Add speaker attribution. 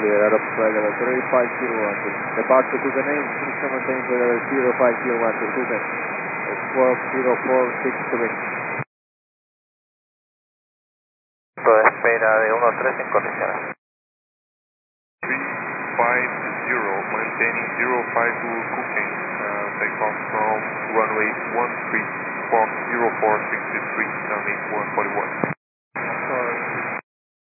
Speaker 1: clear out of flight level 3501. Depart to the name, please maintain flight level 0501 to Tucson. 12463.
Speaker 2: Espera de 1-3 en condiciones.
Speaker 3: 350, maintaining 052 Cooking, take off from runway 13, squawk 0463, downwind 141.